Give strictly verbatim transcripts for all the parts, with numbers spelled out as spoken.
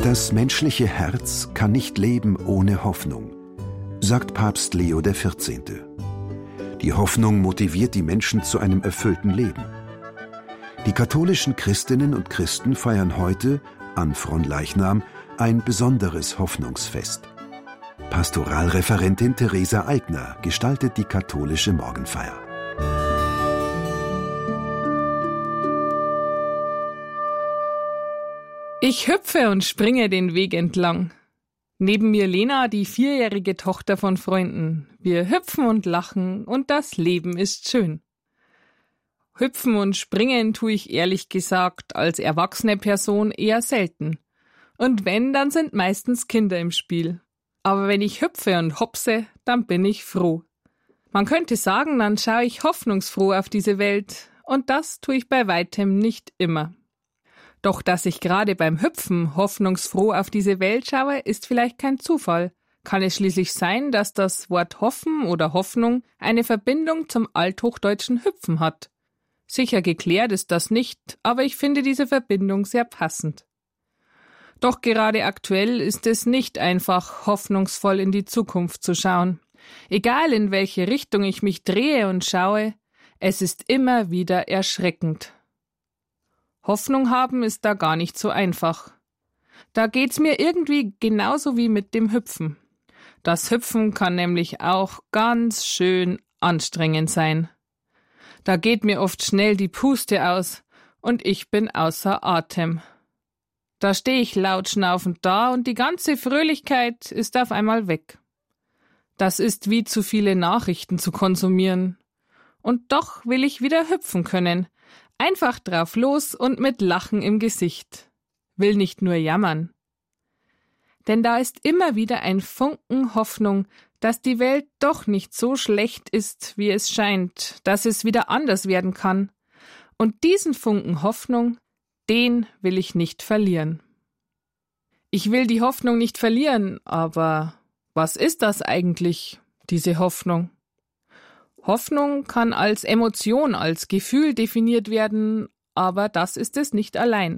Das menschliche Herz kann nicht leben ohne Hoffnung, sagt Papst Leo der Vierzehnte. Die Hoffnung motiviert die Menschen zu einem erfüllten Leben. Die katholischen Christinnen und Christen feiern heute, an Fronleichnam, ein besonderes Hoffnungsfest. Pastoralreferentin Theresa Eigner gestaltet die katholische Morgenfeier. Ich hüpfe und springe den Weg entlang. Neben mir Lena, die vierjährige Tochter von Freunden. Wir hüpfen und lachen und das Leben ist schön. Hüpfen und springen tue ich ehrlich gesagt als erwachsene Person eher selten. Und wenn, dann sind meistens Kinder im Spiel. Aber wenn ich hüpfe und hopse, dann bin ich froh. Man könnte sagen, dann schaue ich hoffnungsfroh auf diese Welt. Und das tue ich bei weitem nicht immer. Doch dass ich gerade beim Hüpfen hoffnungsfroh auf diese Welt schaue, ist vielleicht kein Zufall. Kann es schließlich sein, dass das Wort Hoffen oder Hoffnung eine Verbindung zum althochdeutschen Hüpfen hat? Sicher geklärt ist das nicht, aber ich finde diese Verbindung sehr passend. Doch gerade aktuell ist es nicht einfach, hoffnungsvoll in die Zukunft zu schauen. Egal in welche Richtung ich mich drehe und schaue, es ist immer wieder erschreckend. Hoffnung haben ist da gar nicht so einfach. Da geht's mir irgendwie genauso wie mit dem Hüpfen. Das Hüpfen kann nämlich auch ganz schön anstrengend sein. Da geht mir oft schnell die Puste aus und ich bin außer Atem. Da stehe ich laut schnaufend da und die ganze Fröhlichkeit ist auf einmal weg. Das ist wie zu viele Nachrichten zu konsumieren. Und doch will ich wieder hüpfen können. Einfach drauf los und mit Lachen im Gesicht. Will nicht nur jammern. Denn da ist immer wieder ein Funken Hoffnung, dass die Welt doch nicht so schlecht ist, wie es scheint, dass es wieder anders werden kann. Und diesen Funken Hoffnung, den will ich nicht verlieren. Ich will die Hoffnung nicht verlieren, aber was ist das eigentlich, diese Hoffnung? Hoffnung kann als Emotion, als Gefühl definiert werden, aber das ist es nicht allein.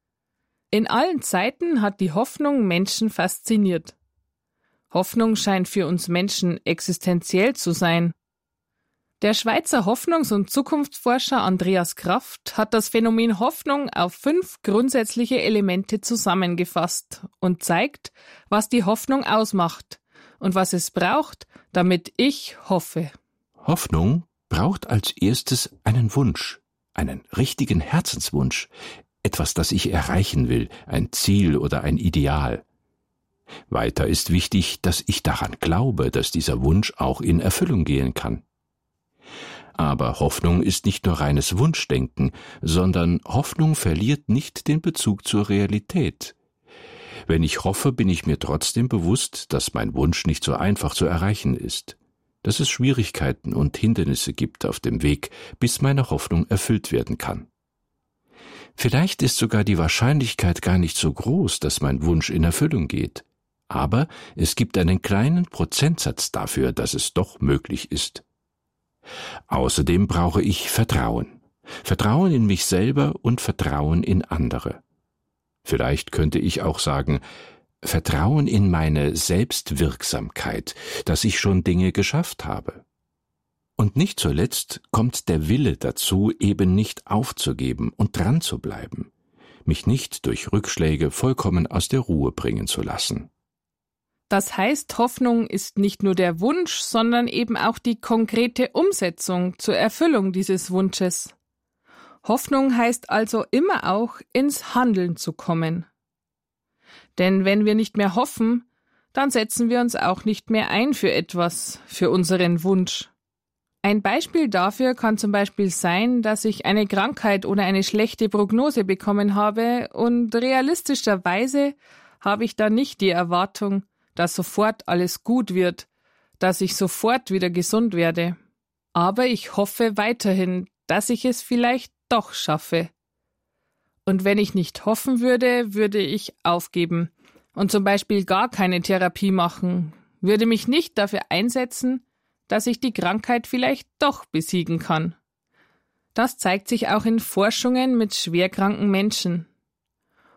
In allen Zeiten hat die Hoffnung Menschen fasziniert. Hoffnung scheint für uns Menschen existenziell zu sein. Der Schweizer Hoffnungs- und Zukunftsforscher Andreas Kraft hat das Phänomen Hoffnung auf fünf grundsätzliche Elemente zusammengefasst und zeigt, was die Hoffnung ausmacht und was es braucht, damit ich hoffe. Hoffnung braucht als erstes einen Wunsch, einen richtigen Herzenswunsch, etwas, das ich erreichen will, ein Ziel oder ein Ideal. Weiter ist wichtig, dass ich daran glaube, dass dieser Wunsch auch in Erfüllung gehen kann. Aber Hoffnung ist nicht nur reines Wunschdenken, sondern Hoffnung verliert nicht den Bezug zur Realität. Wenn ich hoffe, bin ich mir trotzdem bewusst, dass mein Wunsch nicht so einfach zu erreichen ist, dass es Schwierigkeiten und Hindernisse gibt auf dem Weg, bis meine Hoffnung erfüllt werden kann. Vielleicht ist sogar die Wahrscheinlichkeit gar nicht so groß, dass mein Wunsch in Erfüllung geht, aber es gibt einen kleinen Prozentsatz dafür, dass es doch möglich ist. Außerdem brauche ich Vertrauen. Vertrauen in mich selber und Vertrauen in andere. Vielleicht könnte ich auch sagen, Vertrauen in meine Selbstwirksamkeit, dass ich schon Dinge geschafft habe. Und nicht zuletzt kommt der Wille dazu, eben nicht aufzugeben und dran zu bleiben, mich nicht durch Rückschläge vollkommen aus der Ruhe bringen zu lassen. Das heißt, Hoffnung ist nicht nur der Wunsch, sondern eben auch die konkrete Umsetzung zur Erfüllung dieses Wunsches. Hoffnung heißt also immer auch, ins Handeln zu kommen. Denn wenn wir nicht mehr hoffen, dann setzen wir uns auch nicht mehr ein für etwas, für unseren Wunsch. Ein Beispiel dafür kann zum Beispiel sein, dass ich eine Krankheit oder eine schlechte Prognose bekommen habe und realistischerweise habe ich da nicht die Erwartung, dass sofort alles gut wird, dass ich sofort wieder gesund werde. Aber ich hoffe weiterhin, dass ich es vielleicht doch schaffe. Und wenn ich nicht hoffen würde, würde ich aufgeben und zum Beispiel gar keine Therapie machen, würde mich nicht dafür einsetzen, dass ich die Krankheit vielleicht doch besiegen kann. Das zeigt sich auch in Forschungen mit schwerkranken Menschen.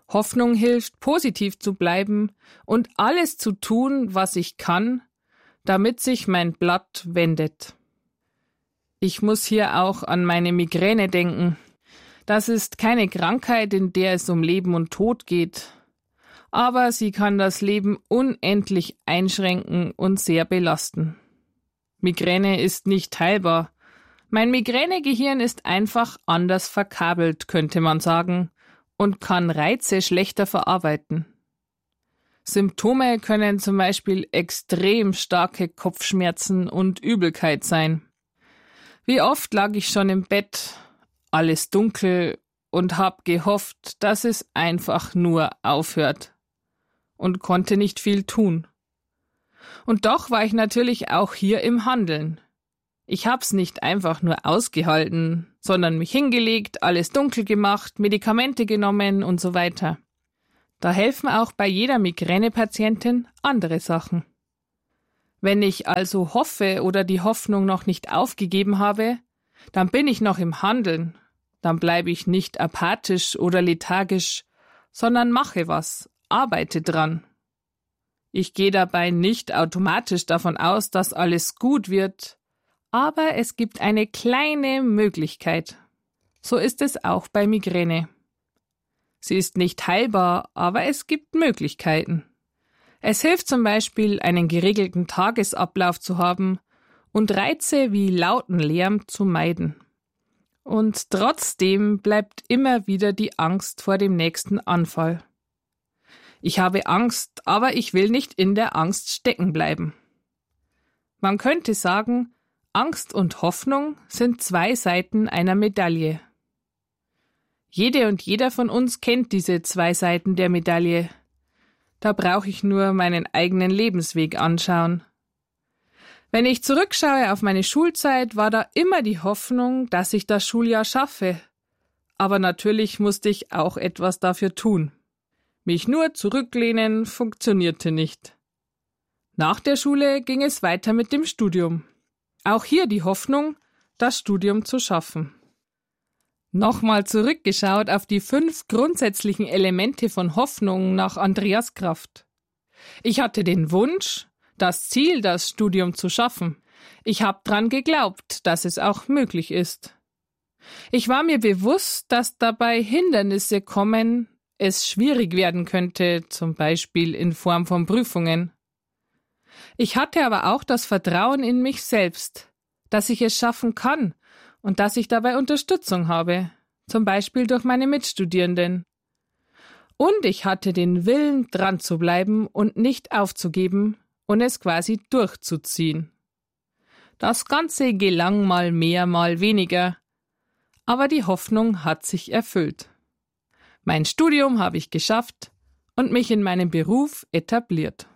Hoffnung hilft, positiv zu bleiben und alles zu tun, was ich kann, damit sich mein Blatt wendet. Ich muss hier auch an meine Migräne denken. Das ist keine Krankheit, in der es um Leben und Tod geht, aber sie kann das Leben unendlich einschränken und sehr belasten. Migräne ist nicht heilbar. Mein Migränegehirn ist einfach anders verkabelt, könnte man sagen, und kann Reize schlechter verarbeiten. Symptome können zum Beispiel extrem starke Kopfschmerzen und Übelkeit sein. Wie oft lag ich schon im Bett, alles dunkel, und hab gehofft, dass es einfach nur aufhört, und konnte nicht viel tun. Und doch war ich natürlich auch hier im Handeln. Ich hab's nicht einfach nur ausgehalten, sondern mich hingelegt, alles dunkel gemacht, Medikamente genommen und so weiter. Da helfen auch bei jeder Migränepatientin andere Sachen. Wenn ich also hoffe oder die Hoffnung noch nicht aufgegeben habe, dann bin ich noch im Handeln. Dann bleibe ich nicht apathisch oder lethargisch, sondern mache was, arbeite dran. Ich gehe dabei nicht automatisch davon aus, dass alles gut wird, aber es gibt eine kleine Möglichkeit. So ist es auch bei Migräne. Sie ist nicht heilbar, aber es gibt Möglichkeiten. Es hilft zum Beispiel, einen geregelten Tagesablauf zu haben und Reize wie lauten Lärm zu meiden. Und trotzdem bleibt immer wieder die Angst vor dem nächsten Anfall. Ich habe Angst, aber ich will nicht in der Angst stecken bleiben. Man könnte sagen, Angst und Hoffnung sind zwei Seiten einer Medaille. Jede und jeder von uns kennt diese zwei Seiten der Medaille. Da brauche ich nur meinen eigenen Lebensweg anschauen. Wenn ich zurückschaue auf meine Schulzeit, war da immer die Hoffnung, dass ich das Schuljahr schaffe. Aber natürlich musste ich auch etwas dafür tun. Mich nur zurücklehnen funktionierte nicht. Nach der Schule ging es weiter mit dem Studium. Auch hier die Hoffnung, das Studium zu schaffen. Nochmal zurückgeschaut auf die fünf grundsätzlichen Elemente von Hoffnung nach Andreas Kraft. Ich hatte den Wunsch, das Ziel, das Studium zu schaffen. Ich habe dran geglaubt, dass es auch möglich ist. Ich war mir bewusst, dass dabei Hindernisse kommen, es schwierig werden könnte, zum Beispiel in Form von Prüfungen. Ich hatte aber auch das Vertrauen in mich selbst, dass ich es schaffen kann und dass ich dabei Unterstützung habe, zum Beispiel durch meine Mitstudierenden. Und ich hatte den Willen, dran zu bleiben und nicht aufzugeben und es quasi durchzuziehen. Das Ganze gelang mal mehr, mal weniger, aber die Hoffnung hat sich erfüllt. Mein Studium habe ich geschafft und mich in meinem Beruf etabliert.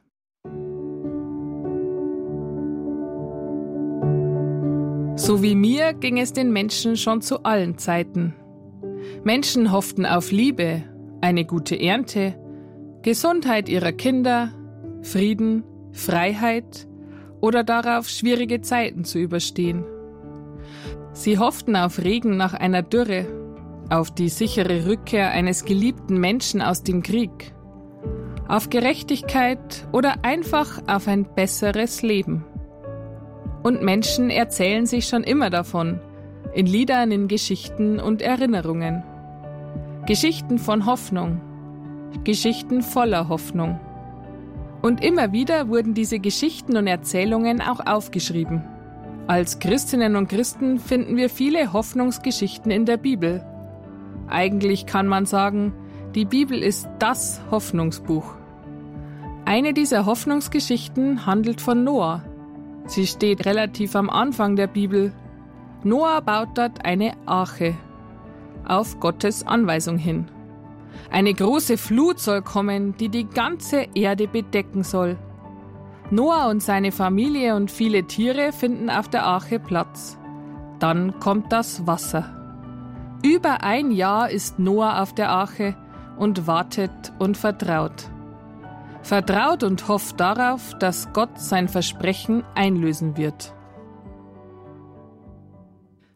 So wie mir ging es den Menschen schon zu allen Zeiten. Menschen hofften auf Liebe, eine gute Ernte, Gesundheit ihrer Kinder, Frieden, Freiheit oder darauf, schwierige Zeiten zu überstehen. Sie hofften auf Regen nach einer Dürre, auf die sichere Rückkehr eines geliebten Menschen aus dem Krieg, auf Gerechtigkeit oder einfach auf ein besseres Leben. Und Menschen erzählen sich schon immer davon, in Liedern, in Geschichten und Erinnerungen. Geschichten von Hoffnung, Geschichten voller Hoffnung. Und immer wieder wurden diese Geschichten und Erzählungen auch aufgeschrieben. Als Christinnen und Christen finden wir viele Hoffnungsgeschichten in der Bibel. Eigentlich kann man sagen, die Bibel ist das Hoffnungsbuch. Eine dieser Hoffnungsgeschichten handelt von Noah. Sie steht relativ am Anfang der Bibel. Noah baut dort eine Arche, auf Gottes Anweisung hin. Eine große Flut soll kommen, die die ganze Erde bedecken soll. Noah und seine Familie und viele Tiere finden auf der Arche Platz. Dann kommt das Wasser. Über ein Jahr ist Noah auf der Arche und wartet und vertraut. Vertraut und hofft darauf, dass Gott sein Versprechen einlösen wird.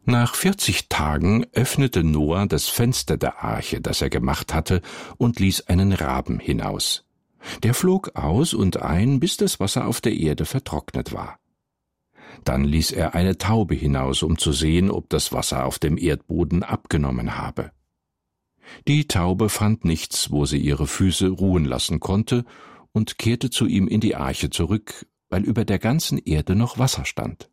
Nach vierzig Tagen öffnete Noah das Fenster der Arche, das er gemacht hatte, und ließ einen Raben hinaus. Der flog aus und ein, bis das Wasser auf der Erde vertrocknet war. Dann ließ er eine Taube hinaus, um zu sehen, ob das Wasser auf dem Erdboden abgenommen habe. Die Taube fand nichts, wo sie ihre Füße ruhen lassen konnte, und kehrte zu ihm in die Arche zurück, weil über der ganzen Erde noch Wasser stand.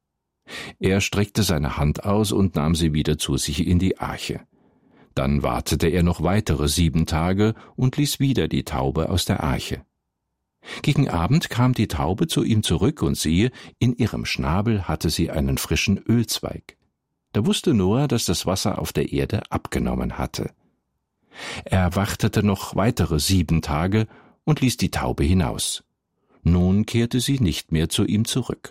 Er streckte seine Hand aus und nahm sie wieder zu sich in die Arche. Dann wartete er noch weitere sieben Tage und ließ wieder die Taube aus der Arche. Gegen Abend kam die Taube zu ihm zurück, und siehe, in ihrem Schnabel hatte sie einen frischen Ölzweig. Da wusste Noah, dass das Wasser auf der Erde abgenommen hatte. Er wartete noch weitere sieben Tage und ließ die Taube hinaus. Nun kehrte sie nicht mehr zu ihm zurück.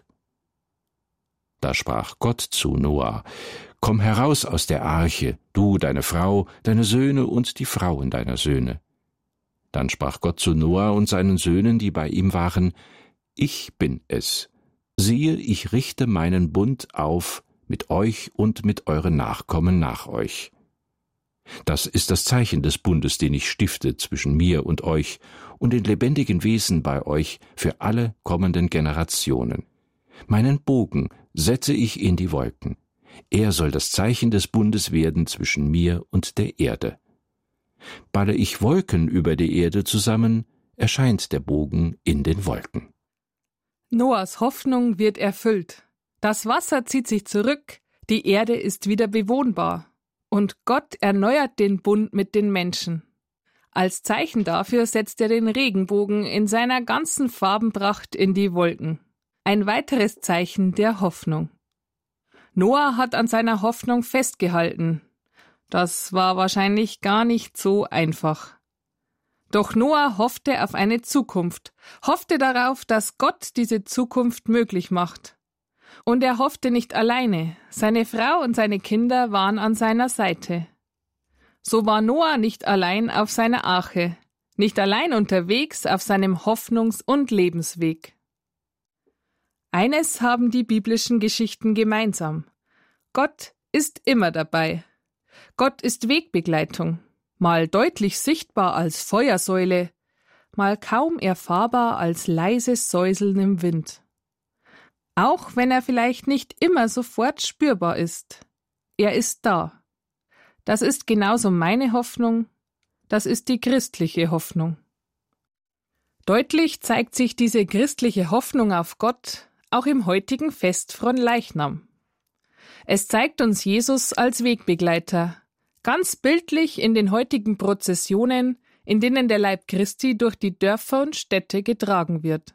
Da sprach Gott zu Noah: Komm heraus aus der Arche, du, deine Frau, deine Söhne und die Frauen deiner Söhne. Dann sprach Gott zu Noah und seinen Söhnen, die bei ihm waren: Ich bin es. Siehe, ich richte meinen Bund auf mit euch und mit euren Nachkommen nach euch. Das ist das Zeichen des Bundes, den ich stifte zwischen mir und euch und den lebendigen Wesen bei euch für alle kommenden Generationen. Meinen Bogen setze ich in die Wolken. Er soll das Zeichen des Bundes werden zwischen mir und der Erde. Balle ich Wolken über die Erde zusammen, erscheint der Bogen in den Wolken. Noahs Hoffnung wird erfüllt. Das Wasser zieht sich zurück, die Erde ist wieder bewohnbar. Und Gott erneuert den Bund mit den Menschen. Als Zeichen dafür setzt er den Regenbogen in seiner ganzen Farbenpracht in die Wolken. Ein weiteres Zeichen der Hoffnung. Noah hat an seiner Hoffnung festgehalten. Das war wahrscheinlich gar nicht so einfach. Doch Noah hoffte auf eine Zukunft, hoffte darauf, dass Gott diese Zukunft möglich macht. Und er hoffte nicht alleine, seine Frau und seine Kinder waren an seiner Seite. So war Noah nicht allein auf seiner Arche, nicht allein unterwegs auf seinem Hoffnungs- und Lebensweg. Eines haben die biblischen Geschichten gemeinsam: Gott ist immer dabei. Gott ist Wegbegleitung, mal deutlich sichtbar als Feuersäule, mal kaum erfahrbar als leises Säuseln im Wind. Auch wenn er vielleicht nicht immer sofort spürbar ist. Er ist da. Das ist genauso meine Hoffnung, das ist die christliche Hoffnung. Deutlich zeigt sich diese christliche Hoffnung auf Gott auch im heutigen Fest Fronleichnam. Es zeigt uns Jesus als Wegbegleiter, ganz bildlich in den heutigen Prozessionen, in denen der Leib Christi durch die Dörfer und Städte getragen wird.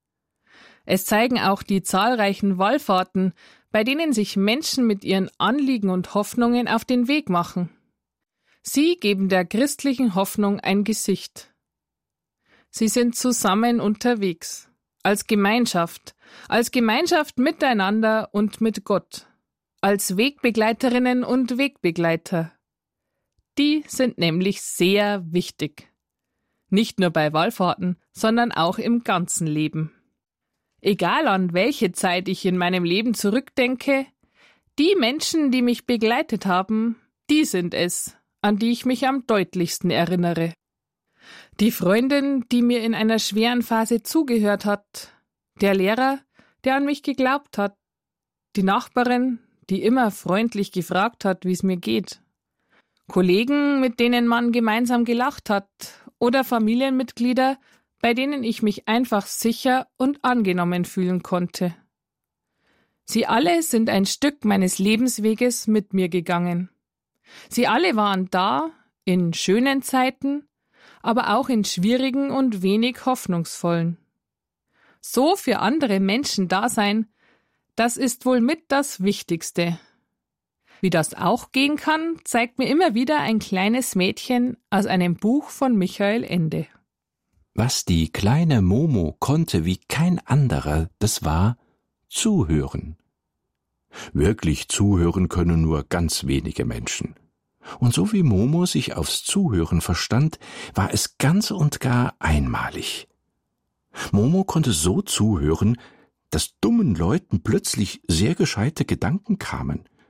Es zeigen auch die zahlreichen Wallfahrten, bei denen sich Menschen mit ihren Anliegen und Hoffnungen auf den Weg machen. Sie geben der christlichen Hoffnung ein Gesicht. Sie sind zusammen unterwegs, als Gemeinschaft, als Gemeinschaft miteinander und mit Gott, als Wegbegleiterinnen und Wegbegleiter. Die sind nämlich sehr wichtig. Nicht nur bei Wallfahrten, sondern auch im ganzen Leben. Egal an welche Zeit ich in meinem Leben zurückdenke, die Menschen, die mich begleitet haben, die sind es, an die ich mich am deutlichsten erinnere. Die Freundin, die mir in einer schweren Phase zugehört hat, der Lehrer, der an mich geglaubt hat, die Nachbarin, die immer freundlich gefragt hat, wie es mir geht, Kollegen, mit denen man gemeinsam gelacht hat, oder Familienmitglieder, bei denen ich mich einfach sicher und angenommen fühlen konnte. Sie alle sind ein Stück meines Lebensweges mit mir gegangen. Sie alle waren da, in schönen Zeiten, aber auch in schwierigen und wenig hoffnungsvollen. So für andere Menschen da sein, das ist wohl mit das Wichtigste. Wie das auch gehen kann, zeigt mir immer wieder ein kleines Mädchen aus einem Buch von Michael Ende. Was die kleine Momo konnte wie kein anderer, das war zuhören. Wirklich zuhören können nur ganz wenige Menschen. Und so wie Momo sich aufs Zuhören verstand, war es ganz und gar einmalig. Momo konnte so zuhören, dass dummen Leuten plötzlich sehr gescheite Gedanken kamen.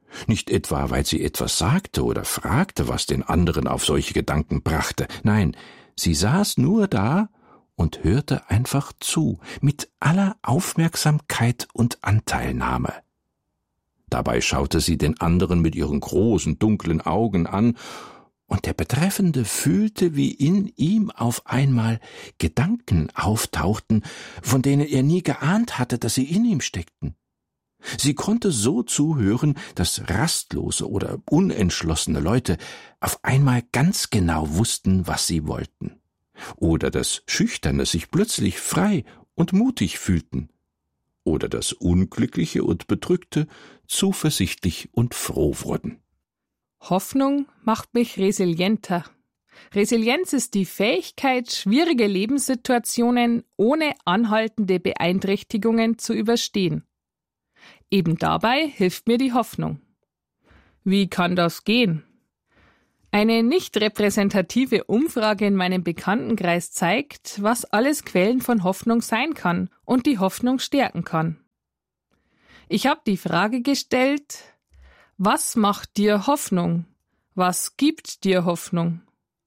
Nicht etwa, weil sie etwas sagte oder fragte, was den anderen auf solche Gedanken brachte. Nein, sie saß nur da und hörte einfach zu, mit aller Aufmerksamkeit und Anteilnahme. Dabei schaute sie den anderen mit ihren großen, dunklen Augen an, und der Betreffende fühlte, wie in ihm auf einmal Gedanken auftauchten, von denen er nie geahnt hatte, dass sie in ihm steckten. Sie konnte so zuhören, dass rastlose oder unentschlossene Leute auf einmal ganz genau wussten, was sie wollten, oder dass Schüchterne sich plötzlich frei und mutig fühlten, oder dass Unglückliche und Bedrückte zuversichtlich und froh wurden. Hoffnung macht mich resilienter. Resilienz ist die Fähigkeit, schwierige Lebenssituationen ohne anhaltende Beeinträchtigungen zu überstehen. Eben dabei hilft mir die Hoffnung. Wie kann das gehen? Eine nicht repräsentative Umfrage in meinem Bekanntenkreis zeigt, was alles Quellen von Hoffnung sein kann und die Hoffnung stärken kann. Ich habe die Frage gestellt: Was macht dir Hoffnung? Was gibt dir Hoffnung?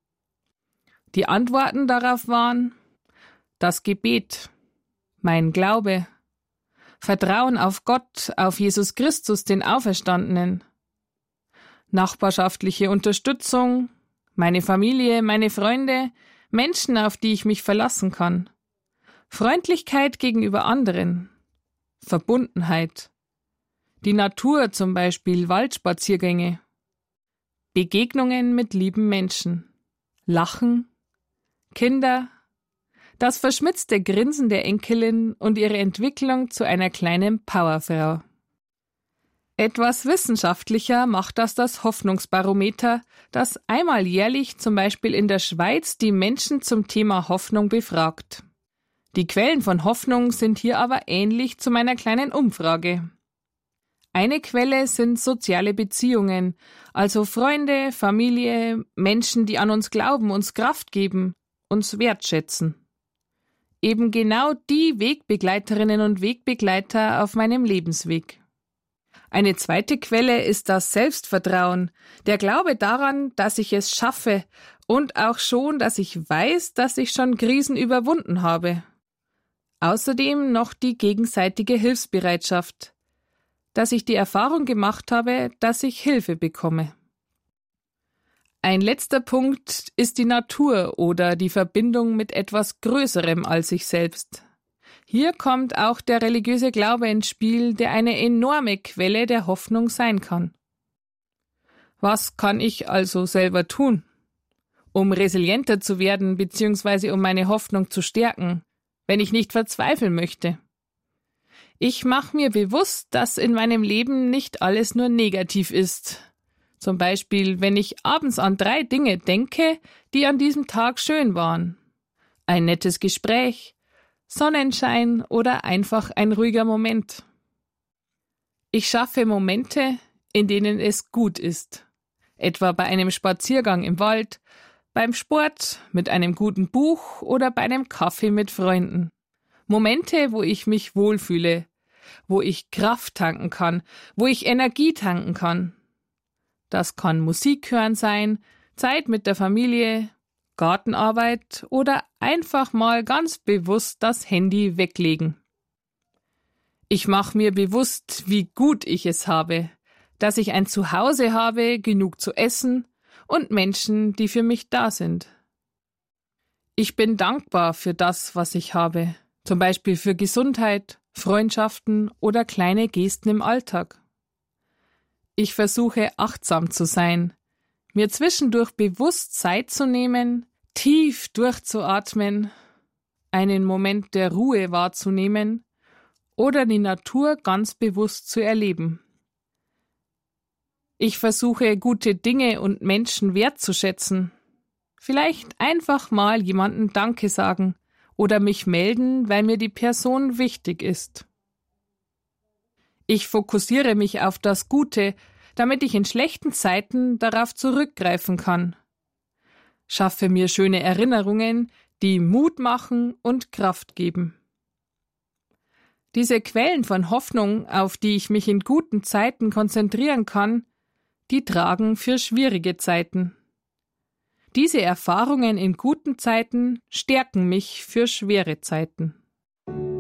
Die Antworten darauf waren: das Gebet, mein Glaube, Vertrauen auf Gott, auf Jesus Christus, den Auferstandenen, nachbarschaftliche Unterstützung, meine Familie, meine Freunde, Menschen, auf die ich mich verlassen kann, Freundlichkeit gegenüber anderen, Verbundenheit, die Natur, zum Beispiel Waldspaziergänge, Begegnungen mit lieben Menschen, Lachen, Kinder, das verschmitzte Grinsen der Enkelin und ihre Entwicklung zu einer kleinen Powerfrau. Etwas wissenschaftlicher macht das das Hoffnungsbarometer, das einmal jährlich zum Beispiel in der Schweiz die Menschen zum Thema Hoffnung befragt. Die Quellen von Hoffnung sind hier aber ähnlich zu meiner kleinen Umfrage. Eine Quelle sind soziale Beziehungen, also Freunde, Familie, Menschen, die an uns glauben, uns Kraft geben, uns wertschätzen. Eben genau die Wegbegleiterinnen und Wegbegleiter auf meinem Lebensweg. Eine zweite Quelle ist das Selbstvertrauen, der Glaube daran, dass ich es schaffe und auch schon, dass ich weiß, dass ich schon Krisen überwunden habe. Außerdem noch die gegenseitige Hilfsbereitschaft, dass ich die Erfahrung gemacht habe, dass ich Hilfe bekomme. Ein letzter Punkt ist die Natur oder die Verbindung mit etwas Größerem als sich selbst. Hier kommt auch der religiöse Glaube ins Spiel, der eine enorme Quelle der Hoffnung sein kann. Was kann ich also selber tun, um resilienter zu werden bzw. um meine Hoffnung zu stärken, wenn ich nicht verzweifeln möchte? Ich mache mir bewusst, dass in meinem Leben nicht alles nur negativ ist. Zum Beispiel, wenn ich abends an drei Dinge denke, die an diesem Tag schön waren. Ein nettes Gespräch, Sonnenschein oder einfach ein ruhiger Moment. Ich schaffe Momente, in denen es gut ist. Etwa bei einem Spaziergang im Wald, beim Sport, mit einem guten Buch oder bei einem Kaffee mit Freunden. Momente, wo ich mich wohlfühle, wo ich Kraft tanken kann, wo ich Energie tanken kann. Das kann Musik hören sein, Zeit mit der Familie, Gartenarbeit oder einfach mal ganz bewusst das Handy weglegen. Ich mache mir bewusst, wie gut ich es habe, dass ich ein Zuhause habe, genug zu essen und Menschen, die für mich da sind. Ich bin dankbar für das, was ich habe, zum Beispiel für Gesundheit, Freundschaften oder kleine Gesten im Alltag. Ich versuche achtsam zu sein, mir zwischendurch bewusst Zeit zu nehmen, tief durchzuatmen, einen Moment der Ruhe wahrzunehmen oder die Natur ganz bewusst zu erleben. Ich versuche, gute Dinge und Menschen wertzuschätzen. Vielleicht einfach mal jemandem Danke sagen oder mich melden, weil mir die Person wichtig ist. Ich fokussiere mich auf das Gute, damit ich in schlechten Zeiten darauf zurückgreifen kann. Schaffe mir schöne Erinnerungen, die Mut machen und Kraft geben. Diese Quellen von Hoffnung, auf die ich mich in guten Zeiten konzentrieren kann, die tragen für schwierige Zeiten. Diese Erfahrungen in guten Zeiten stärken mich für schwere Zeiten.